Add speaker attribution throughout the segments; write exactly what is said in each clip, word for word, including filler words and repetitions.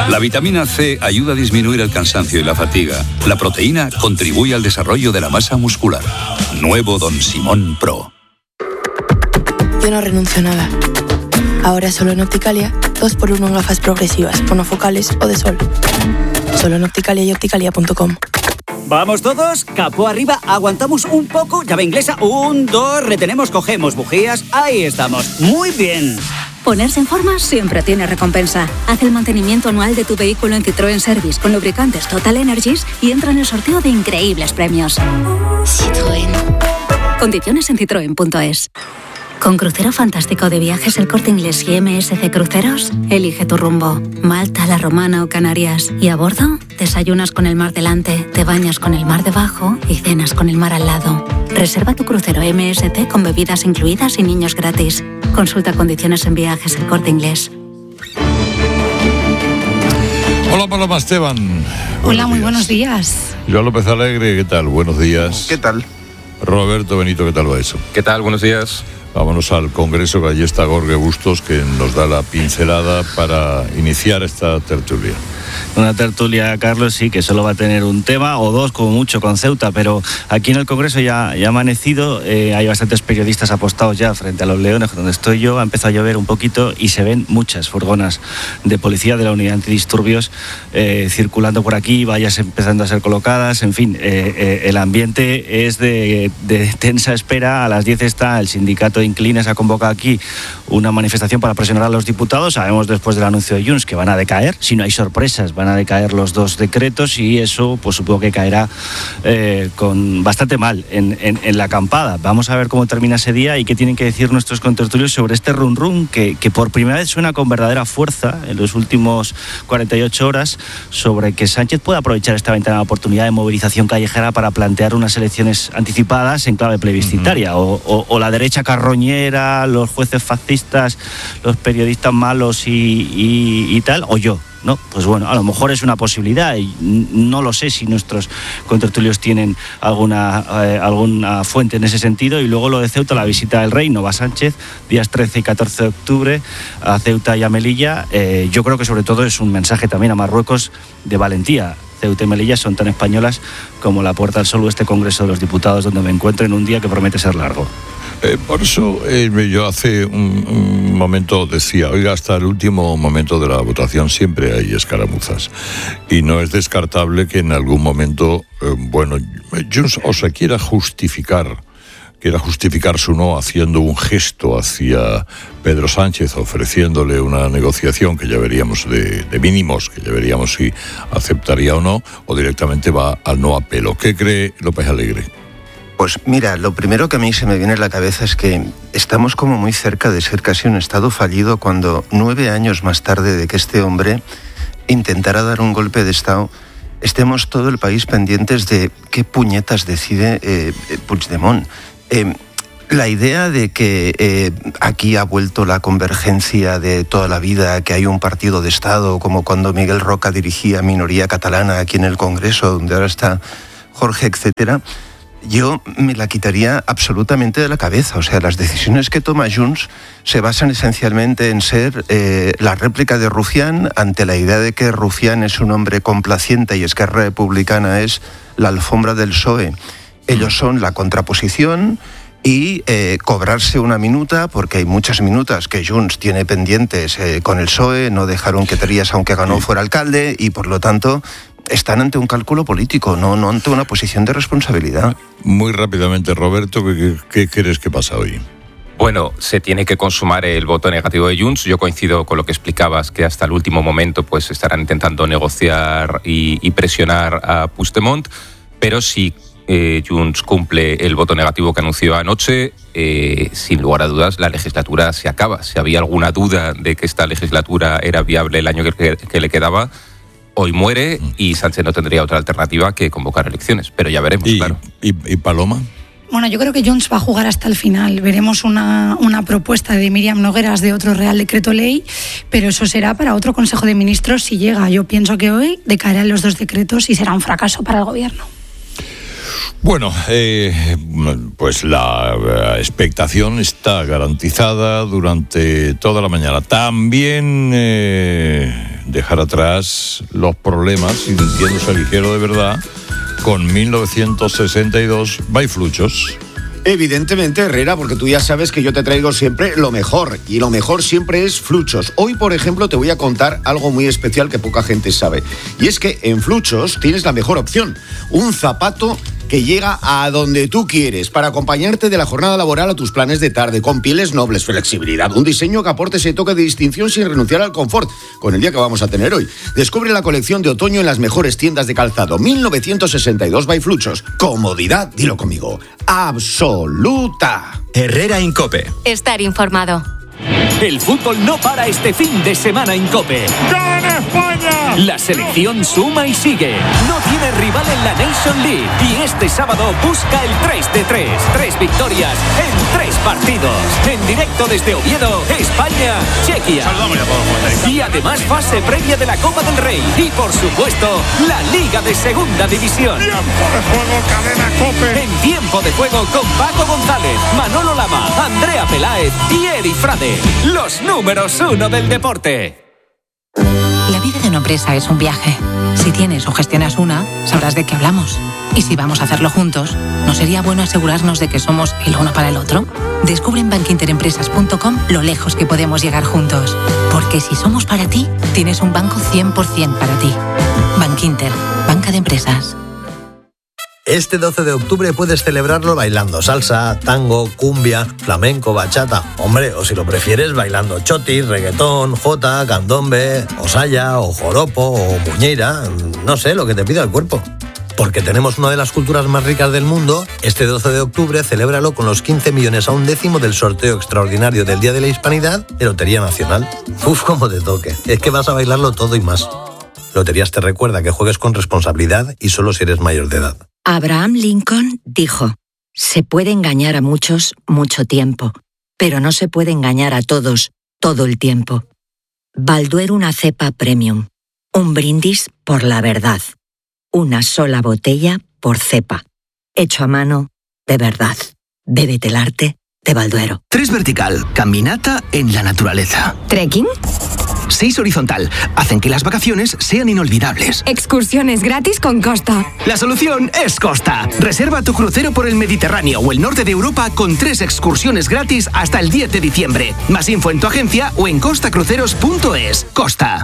Speaker 1: La vitamina C ayuda a disminuir el cansancio y la fatiga. La proteína contribuye al desarrollo de la masa muscular. Nuevo Don Simón Pro.
Speaker 2: Yo no renuncio a nada. Ahora solo en Opticalia, dos por uno en gafas progresivas, monofocales o de sol. Solo en Opticalia y opticalia punto com.
Speaker 3: Vamos todos, capó arriba, aguantamos un poco, llave inglesa, un, dos, retenemos, cogemos bujías, ahí estamos, muy bien.
Speaker 4: Ponerse en forma siempre tiene recompensa. Haz el mantenimiento anual de tu vehículo en Citroën Service con lubricantes Total Energies y entra en el sorteo de increíbles premios. Citroën. Condiciones en citroen punto es. Con Crucero Fantástico de Viajes El Corte Inglés y M S C Cruceros, elige tu rumbo. Malta, La Romana o Canarias. Y a bordo, desayunas con el mar delante, te bañas con el mar debajo y cenas con el mar al lado. Reserva tu crucero M S C con bebidas incluidas y niños gratis. Consulta condiciones en Viajes El Corte Inglés.
Speaker 5: Hola Paloma Esteban.
Speaker 6: Hola,
Speaker 5: buenos
Speaker 6: muy
Speaker 5: días.
Speaker 6: buenos días.
Speaker 5: Joan López Alegre, ¿qué tal? Buenos días.
Speaker 7: ¿Qué tal?
Speaker 5: Roberto Benito, ¿qué tal va eso?
Speaker 8: ¿Qué tal? Buenos días.
Speaker 5: Vámonos al Congreso, que allí está Jorge Bustos, que nos da la pincelada para iniciar esta tertulia.
Speaker 9: Una tertulia, Carlos, sí, que solo va a tener un tema o dos, como mucho, con Ceuta, pero aquí en el Congreso ya, ya ha amanecido, eh, hay bastantes periodistas apostados ya frente a los Leones, donde estoy yo, ha empezado a llover un poquito y se ven muchas furgonas de policía de la unidad antidisturbios eh, circulando por aquí, vallas empezando a ser colocadas, en fin, eh, eh, el ambiente es de, de tensa espera. A las diez está el sindicato de Inquilinos, ha convocado aquí una manifestación para presionar a los diputados. Sabemos después del anuncio de Junts que van a decaer, si no hay sorpresas, van a decaer los dos decretos y eso pues supongo que caerá eh, con bastante mal en, en, en la acampada. Vamos a ver cómo termina ese día y qué tienen que decir nuestros contertulios sobre este run run que, que por primera vez suena con verdadera fuerza en los últimos cuarenta y ocho horas sobre que Sánchez puede aprovechar esta ventana de oportunidad de movilización callejera para plantear unas elecciones anticipadas en clave plebiscitaria. Uh-huh. o, o, o la derecha carroñera, los jueces fascistas, los periodistas malos y, y, y tal, o yo. No, pues bueno, a lo mejor es una posibilidad y no lo sé si nuestros contertulios tienen alguna, eh, alguna fuente en ese sentido. Y luego lo de Ceuta, la visita del rey, no va Sánchez, días trece y catorce de octubre a Ceuta y a Melilla. Eh, yo creo que sobre todo es un mensaje también a Marruecos de valentía. Ceuta y Melilla son tan españolas como la Puerta del Sol o este Congreso de los Diputados, donde me encuentro en un día que promete ser largo.
Speaker 5: Eh, por eso eh, yo hace un, un momento decía, oiga, hasta el último momento de la votación siempre hay escaramuzas y no es descartable que en algún momento, eh, bueno, Junts o se quiera justificar, quiera justificar su no haciendo un gesto hacia Pedro Sánchez, ofreciéndole una negociación que ya veríamos de, de mínimos, que ya veríamos si aceptaría o no, o directamente va al no apelo. ¿Qué cree López Alegre?
Speaker 7: Pues mira, lo primero que a mí se me viene a la cabeza es que estamos como muy cerca de ser casi un estado fallido cuando nueve años más tarde de que este hombre intentara dar un golpe de estado, estemos todo el país pendientes de qué puñetas decide eh, Puigdemont. Eh, la idea de que eh, aquí ha vuelto la convergencia de toda la vida, que hay un partido de Estado, como cuando Miguel Roca dirigía Minoría Catalana aquí en el Congreso, donde ahora está Jorge, etcétera, yo me la quitaría absolutamente de la cabeza. O sea, las decisiones que toma Junts se basan esencialmente en ser eh, la réplica de Rufián ante la idea de que Rufián es un hombre complaciente y Esquerra Republicana es la alfombra del P S O E. Ellos son la contraposición y eh, cobrarse una minuta, porque hay muchas minutas que Junts tiene pendientes eh, con el P S O E, no dejaron que Trías, aunque ganó, fuera alcalde, y por lo tanto están ante un cálculo político, no, no ante una posición de responsabilidad.
Speaker 5: Muy rápidamente, Roberto, ¿qué, qué crees que pasa hoy?
Speaker 8: Bueno, se tiene que consumar el voto negativo de Junts. Yo coincido con lo que explicabas, que hasta el último momento pues estarán intentando negociar y, y presionar a Puigdemont, pero si eh, Junts cumple el voto negativo que anunció anoche, eh, sin lugar a dudas la legislatura se acaba. Si había alguna duda de que esta legislatura era viable el año que, que le quedaba, hoy muere y Sánchez no tendría otra alternativa que convocar elecciones, pero ya veremos,
Speaker 5: ¿Y,
Speaker 8: claro.
Speaker 5: Y, y Paloma?
Speaker 6: Bueno, yo creo que Junts va a jugar hasta el final. Veremos una, una propuesta de Míriam Nogueras de otro Real Decreto Ley, pero eso será para otro Consejo de Ministros si llega. Yo pienso que hoy decaerán los dos decretos y será un fracaso para el Gobierno.
Speaker 5: Bueno, eh, pues la expectación está garantizada durante toda la mañana. También eh, de dejar atrás los problemas y sintiéndose ligero de verdad con mil novecientos sesenta y dos baifluchos.
Speaker 10: Evidentemente, Herrera, porque tú ya sabes que yo te traigo siempre lo mejor, y lo mejor siempre es Fluchos. Hoy, por ejemplo, te voy a contar algo muy especial que poca gente sabe, y es que en Fluchos tienes la mejor opción, un zapato que llega a donde tú quieres, para acompañarte de la jornada laboral a tus planes de tarde, con pieles nobles, flexibilidad, un diseño que aporte ese toque de distinción sin renunciar al confort, con el día que vamos a tener hoy. Descubre la colección de otoño en las mejores tiendas de calzado. mil novecientos sesenta y dos by Fluchos. Comodidad, dilo conmigo, absoluta.
Speaker 11: Herrera Incope.
Speaker 12: Estar informado.
Speaker 13: El fútbol no para este fin de semana en COPE.
Speaker 14: ¡Gana España!
Speaker 13: La selección suma y sigue. No tiene rival en la Nation League. Y este sábado busca el tres de tres. Tres victorias en tres partidos. En directo desde Oviedo, España, Chequia.
Speaker 14: Saludamos ya a todos los comentaristas.
Speaker 13: Y además fase previa de la Copa del Rey. Y por supuesto, la Liga de Segunda División.
Speaker 14: Tiempo de juego, cadena COPE.
Speaker 13: En tiempo de juego con Paco González, Manolo Lama, Andrea Peláez y Eri Frade. Los números uno del deporte.
Speaker 15: La vida de una empresa es un viaje. Si tienes o gestionas una, sabrás de qué hablamos. Y si vamos a hacerlo juntos, ¿no sería bueno asegurarnos de que somos el uno para el otro? Descubre en bankinterempresas punto com lo lejos que podemos llegar juntos. Porque si somos para ti, tienes un banco cien por ciento para ti. Bankinter, banca de empresas.
Speaker 16: Este doce de octubre puedes celebrarlo bailando salsa, tango, cumbia, flamenco, bachata. Hombre, o si lo prefieres, bailando choti, reggaetón, jota, candombe, o saya, o joropo, o muñeira. No sé, lo que te pida el cuerpo. Porque tenemos una de las culturas más ricas del mundo, este doce de octubre celébralo con los quince millones a un décimo del sorteo extraordinario del Día de la Hispanidad de Lotería Nacional. Uf, cómo te toque. Es que vas a bailarlo todo y más. Loterías te recuerda que juegues con responsabilidad y solo si eres mayor de edad.
Speaker 17: Abraham Lincoln dijo: se puede engañar a muchos mucho tiempo, pero no se puede engañar a todos todo el tiempo. Balduero una cepa premium. Un brindis por la verdad. Una sola botella por cepa. Hecho a mano de verdad. Bébete el arte de Balduero.
Speaker 11: Tres vertical, caminata en la naturaleza.
Speaker 12: ¿Trekking?
Speaker 11: Seis horizontal, hacen que las vacaciones sean inolvidables.
Speaker 12: Excursiones gratis con Costa.
Speaker 11: La solución es Costa. Reserva tu crucero por el Mediterráneo o el norte de Europa con tres excursiones gratis hasta el diez de diciembre. Más info en tu agencia o en costa cruceros punto es. Costa.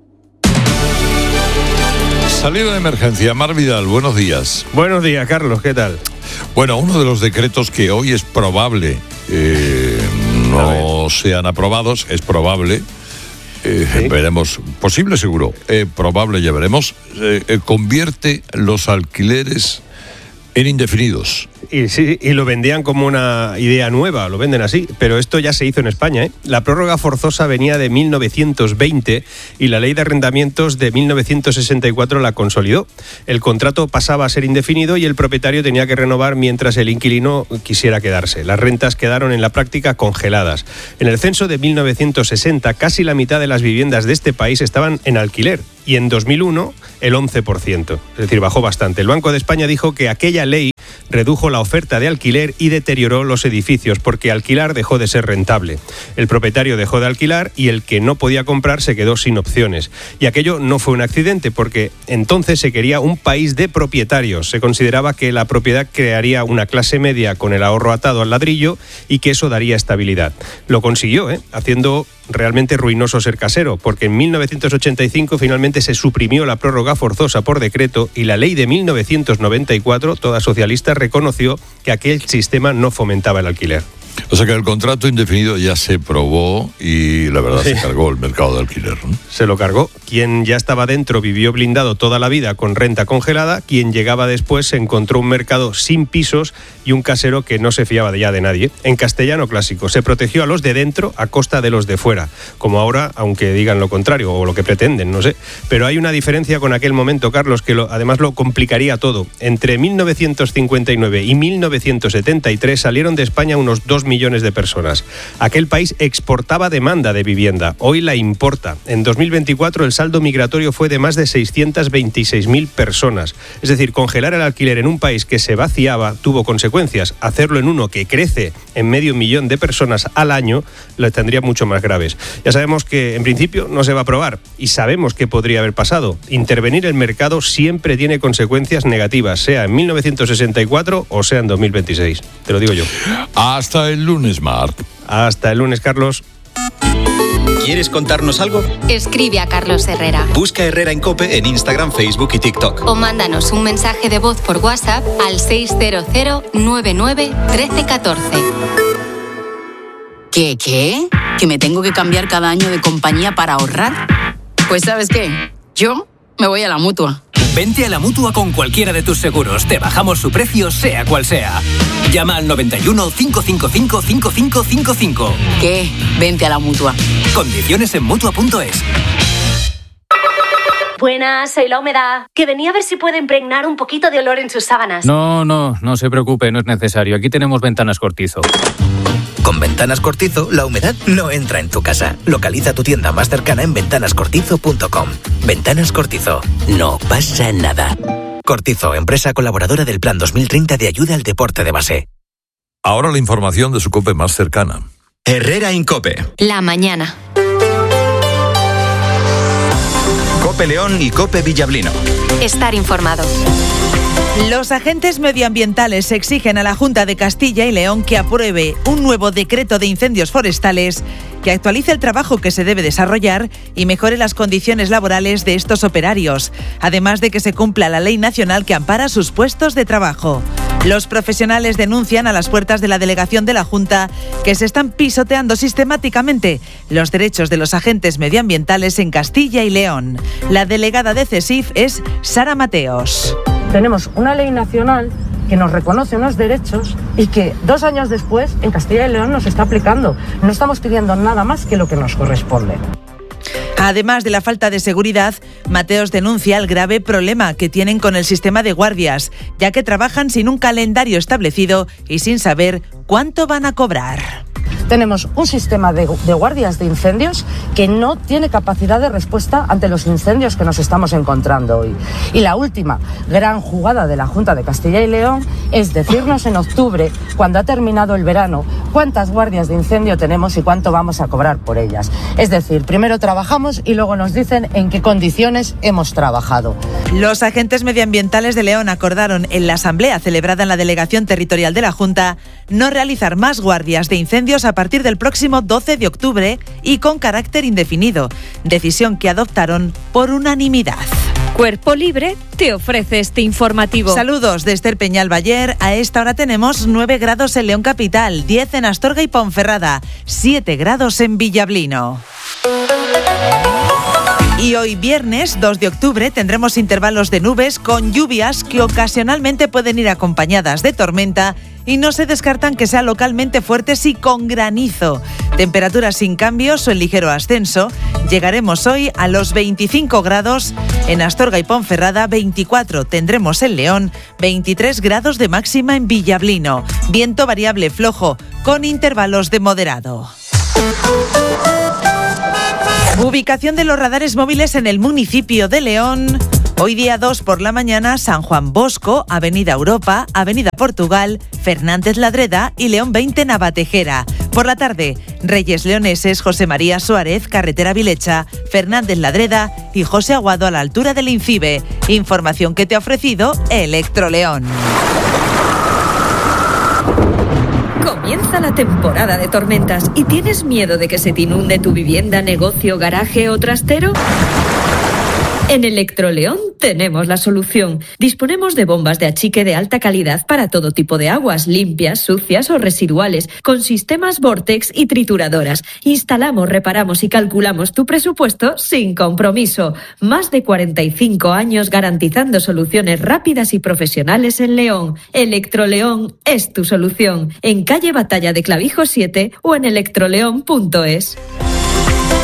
Speaker 5: Salida de emergencia. Mar Vidal, buenos días.
Speaker 18: Buenos días, Carlos, ¿qué tal?
Speaker 5: Bueno, uno de los decretos que hoy es probable eh, no sean aprobados, es probable. Eh, ¿Sí? Veremos, posible seguro, eh, probable ya veremos, eh, eh, convierte los alquileres en indefinidos.
Speaker 18: Y sí, y lo vendían como una idea nueva, lo venden así, pero esto ya se hizo en España, ¿eh? La prórroga forzosa venía de mil novecientos veinte y la ley de arrendamientos de mil novecientos sesenta y cuatro la consolidó. El contrato pasaba a ser indefinido y el propietario tenía que renovar mientras el inquilino quisiera quedarse. Las rentas quedaron en la práctica congeladas. En el censo de mil novecientos sesenta, casi la mitad de las viviendas de este país estaban en alquiler. Y en dos mil uno, el once por ciento. Es decir, bajó bastante. El Banco de España dijo que aquella ley redujo la oferta de alquiler y deterioró los edificios, porque alquilar dejó de ser rentable. El propietario dejó de alquilar y el que no podía comprar se quedó sin opciones. Y aquello no fue un accidente, porque entonces se quería un país de propietarios. Se consideraba que la propiedad crearía una clase media con el ahorro atado al ladrillo y que eso daría estabilidad. Lo consiguió, ¿eh? Haciendo realmente ruinoso ser casero, porque en mil novecientos ochenta y cinco finalmente se suprimió la prórroga forzosa por decreto y la ley de mil novecientos noventa y cuatro, toda socialista, reconoció que aquel sistema no fomentaba el alquiler.
Speaker 5: O sea que el contrato indefinido ya se probó y la verdad
Speaker 18: Sí.
Speaker 5: se cargó el mercado de alquiler, ¿no?
Speaker 18: Se lo cargó. Quien ya estaba dentro vivió blindado toda la vida con renta congelada. Quien llegaba después se encontró un mercado sin pisos y un casero que no se fiaba ya de nadie. En castellano clásico, se protegió a los de dentro a costa de los de fuera. Como ahora, aunque digan lo contrario o lo que pretenden, no sé. Pero hay una diferencia con aquel momento, Carlos, que lo, además lo complicaría todo. Entre mil novecientos cincuenta y nueve y mil novecientos setenta y tres salieron de España unos dos dos millones de personas. Aquel país exportaba demanda de vivienda, hoy la importa. En dos mil veinticuatro el saldo migratorio fue de más de seiscientas veintiséis mil personas. Es decir, congelar el alquiler en un país que se vaciaba tuvo consecuencias. Hacerlo en uno que crece en medio millón de personas al año lo tendría mucho más graves. Ya sabemos que en principio no se va a aprobar y sabemos qué podría haber pasado. Intervenir el mercado siempre tiene consecuencias negativas, sea en mil novecientos sesenta y cuatro o sea en dos mil veintiséis. Te lo digo yo.
Speaker 5: Hasta el lunes, Marc.
Speaker 18: Hasta el lunes, Carlos.
Speaker 19: ¿Quieres contarnos algo?
Speaker 12: Escribe a Carlos Herrera.
Speaker 19: Busca Herrera en COPE en Instagram, Facebook y TikTok.
Speaker 12: O mándanos un mensaje de voz por WhatsApp al seis cero cero nueve nueve uno tres uno cuatro.
Speaker 20: ¿Qué, qué? ¿Que me tengo que cambiar cada año de compañía para ahorrar? Pues ¿sabes qué? Yo me voy a la Mutua.
Speaker 13: Vente a la Mutua con cualquiera de tus seguros. Te bajamos su precio, sea cual sea. Llama al noventa y uno, cinco cinco cinco, cinco cinco cinco cinco.
Speaker 20: ¿Qué? Vente a la Mutua.
Speaker 13: Condiciones en Mutua punto es.
Speaker 21: Buenas, soy La Humedad, que venía a ver si puede impregnar un poquito de olor en sus sábanas.
Speaker 22: No, no, no se preocupe, no es necesario. Aquí tenemos Ventanas Cortizo.
Speaker 23: Con Ventanas Cortizo, la humedad no entra en tu casa. Localiza tu tienda más cercana en ventanas cortizo punto com. Ventanas Cortizo. No pasa nada. Cortizo, empresa colaboradora del Plan dos mil treinta de ayuda al deporte de base.
Speaker 5: Ahora la información de su COPE más cercana.
Speaker 19: Herrera en COPE.
Speaker 12: La mañana.
Speaker 19: COPE León y COPE Villablino.
Speaker 12: Estar informado.
Speaker 24: Los agentes medioambientales exigen a la Junta de Castilla y León que apruebe un nuevo decreto de incendios forestales que actualice el trabajo que se debe desarrollar y mejore las condiciones laborales de estos operarios, además de que se cumpla la ley nacional que ampara sus puestos de trabajo. Los profesionales denuncian a las puertas de la delegación de la Junta que se están pisoteando sistemáticamente los derechos de los agentes medioambientales en Castilla y León. La delegada de CESIF es Sara Mateos.
Speaker 25: Tenemos una ley nacional que nos reconoce unos derechos y que dos años después en Castilla y León nos está aplicando. No estamos pidiendo nada más que lo que nos corresponde.
Speaker 24: Además de la falta de seguridad, Mateos denuncia el grave problema que tienen con el sistema de guardias, ya que trabajan sin un calendario establecido y sin saber cuánto van a cobrar.
Speaker 25: Tenemos un sistema de, de guardias de incendios que no tiene capacidad de respuesta ante los incendios que nos estamos encontrando hoy. Y la última gran jugada de la Junta de Castilla y León es decirnos en octubre, cuando ha terminado el verano, cuántas guardias de incendio tenemos y cuánto vamos a cobrar por ellas. Es decir, primero trabajamos y luego nos dicen en qué condiciones hemos trabajado.
Speaker 24: Los agentes medioambientales de León acordaron en la asamblea celebrada en la delegación territorial de la Junta no realizar más guardias de incendios a partir del próximo doce de octubre y con carácter indefinido, decisión que adoptaron por unanimidad.
Speaker 26: Cuerpo Libre te ofrece este informativo.
Speaker 24: Saludos de Esther Peñalbayer. A esta hora tenemos nueve grados en León Capital, diez en Astorga y Ponferrada, siete grados en Villablino. Y hoy viernes dos de octubre tendremos intervalos de nubes con lluvias que ocasionalmente pueden ir acompañadas de tormenta y no se descartan que sean localmente fuertes y con granizo. Temperaturas sin cambios o en ligero ascenso. Llegaremos hoy a los veinticinco grados en Astorga y Ponferrada, veinticuatro tendremos en León, veintitrés grados de máxima en Villablino. Viento variable flojo con intervalos de moderado. Ubicación de los radares móviles en el municipio de León. Hoy día dos por la mañana, San Juan Bosco, Avenida Europa, Avenida Portugal, Fernández Ladreda y León veinte Navatejera. Por la tarde, Reyes Leoneses, José María Suárez, Carretera Vilecha, Fernández Ladreda y José Aguado a la altura del Incibe. Información que te ha ofrecido Electroleón.
Speaker 26: Comienza la temporada de tormentas y ¿tienes miedo de que se te inunde tu vivienda, negocio, garaje o trastero? En Electroleón tenemos la solución. Disponemos de bombas de achique de alta calidad para todo tipo de aguas, limpias, sucias o residuales, con sistemas Vortex y trituradoras. Instalamos, reparamos y calculamos tu presupuesto sin compromiso. Más de cuarenta y cinco años garantizando soluciones rápidas y profesionales en León. Electroleón es tu solución. En calle Batalla de Clavijo siete o en electroleón punto es.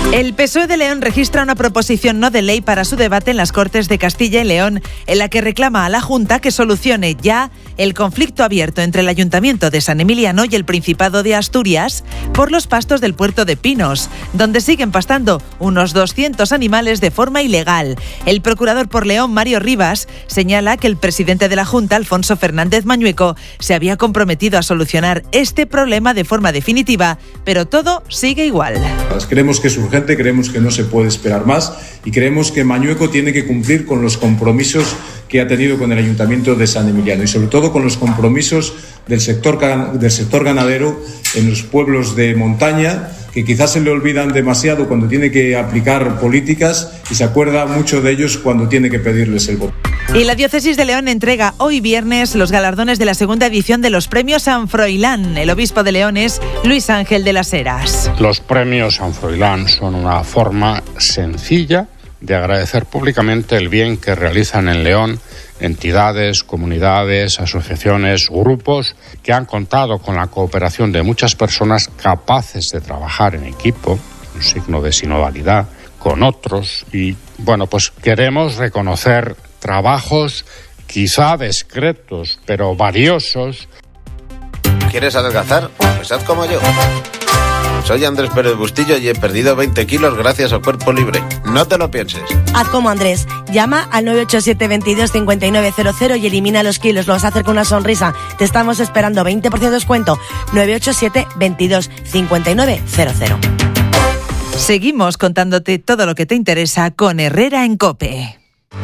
Speaker 24: El P S O E de León registra una proposición no de ley para su debate en las Cortes de Castilla y León, en la que reclama a la Junta que solucione ya el conflicto abierto entre el Ayuntamiento de San Emiliano y el Principado de Asturias por los pastos del puerto de Pinos, donde siguen pastando unos doscientos animales de forma ilegal. El procurador por León, Mario Rivas, señala que el presidente de la Junta, Alfonso Fernández Mañueco, se había comprometido a solucionar este problema de forma definitiva, pero todo sigue igual.
Speaker 1: Creemos que es urgente, creemos que no se puede esperar más y creemos que Mañueco tiene que cumplir con los compromisos que ha tenido con el Ayuntamiento de San Emiliano y sobre todo con los compromisos del sector, del sector ganadero en los pueblos de montaña, que quizás se le olvidan demasiado cuando tiene que aplicar políticas y se acuerda mucho de ellos cuando tiene que pedirles el voto.
Speaker 24: Y la Diócesis de León entrega hoy viernes los galardones de la segunda edición de los Premios San Froilán. El obispo de León es Luis Ángel de las Heras.
Speaker 2: Los Premios San Froilán son una forma sencilla de agradecer públicamente el bien que realizan en León entidades, comunidades, asociaciones, grupos que han contado con la cooperación de muchas personas capaces de trabajar en equipo, un signo de sinodalidad, con otros. Y bueno, pues queremos reconocer trabajos quizá discretos, pero valiosos.
Speaker 3: ¿Quieres adelgazar? Pues haz como yo. Soy Andrés Pérez Bustillo y he perdido veinte kilos gracias a Cuerpo Libre. No te lo pienses.
Speaker 4: Haz como Andrés. Llama al nueve ocho siete, veintidós, cincuenta y nueve cero cero y elimina los kilos. Lo vas a hacer con una sonrisa. Te estamos esperando. veinte por ciento de descuento. nueve ocho siete, veintidós, cincuenta y nueve cero cero.
Speaker 24: Seguimos contándote todo lo que te interesa con Herrera en COPE.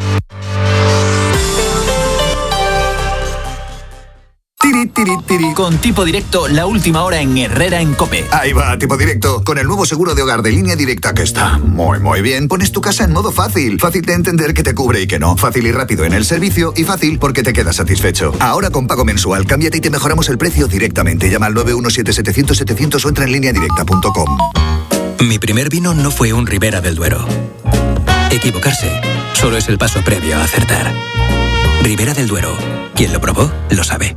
Speaker 7: Tiri, tiri, tiri. Con Tipo Directo, la última hora en Herrera en COPE.
Speaker 9: Ahí va, Tipo Directo. Con el nuevo seguro de hogar de Línea Directa que está muy, muy bien. Pones tu casa en modo fácil. Fácil de entender que te cubre y que no. Fácil y rápido en el servicio y fácil porque te quedas satisfecho. Ahora con pago mensual, cámbiate y te mejoramos el precio directamente. Llama al nueve uno siete, setecientos, setecientos o entra en línea directa punto com.
Speaker 23: Mi primer vino no fue un Ribera del Duero. Equivocarse solo es el paso previo a acertar. Ribera del Duero. Quien lo probó, lo sabe.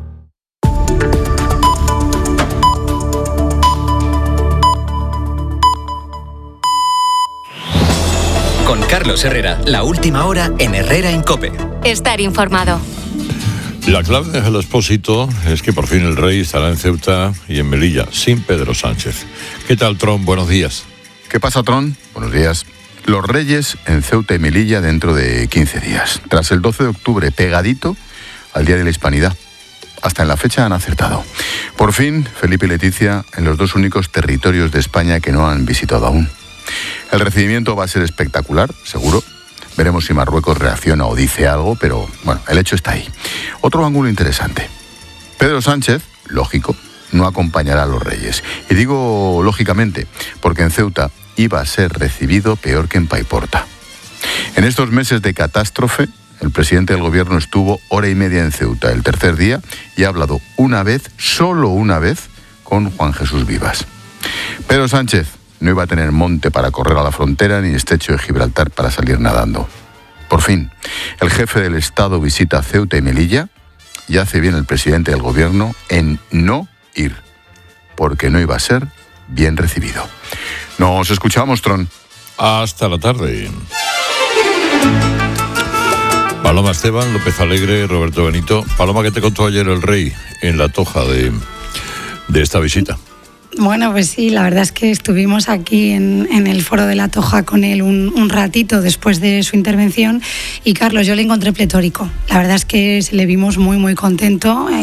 Speaker 19: Con Carlos Herrera, la última hora en Herrera en COPE.
Speaker 12: Estar informado.
Speaker 5: La clave de El Expósito es que por fin el rey estará en Ceuta y en Melilla, sin Pedro Sánchez. ¿Qué tal, Tron? Buenos días.
Speaker 27: ¿Qué pasa, Tron? Buenos días. Los Reyes en Ceuta y Melilla dentro de quince días. Tras el doce de octubre, pegadito al Día de la Hispanidad. Hasta en la fecha han acertado. Por fin, Felipe y Leticia en los dos únicos territorios de España que no han visitado aún. El recibimiento va a ser espectacular, seguro. Veremos si Marruecos reacciona o dice algo, pero bueno, el hecho está ahí. Otro ángulo interesante. Pedro Sánchez, lógico, no acompañará a los Reyes. Y digo lógicamente, porque en Ceuta iba a ser recibido peor que en Paiporta. En estos meses de catástrofe, el presidente del gobierno estuvo hora y media en Ceuta el tercer día y ha hablado una vez, solo una vez, con Juan Jesús Vivas. Pedro Sánchez no iba a tener monte para correr a la frontera ni estrecho de Gibraltar para salir nadando. Por fin, el jefe del Estado visita Ceuta y Melilla y hace bien el presidente del gobierno en no ir, porque no iba a ser bien recibido. Nos escuchamos, Tron.
Speaker 5: Hasta la tarde. Paloma Esteban, López Alegre, Roberto Benito. Paloma, ¿qué te contó ayer el rey en la toja de, de esta visita?
Speaker 6: Bueno, pues sí, la verdad es que estuvimos aquí en, en el foro de la Toja con él un, un ratito después de su intervención y Carlos, yo le encontré pletórico. La verdad es que se le vimos muy, muy contento.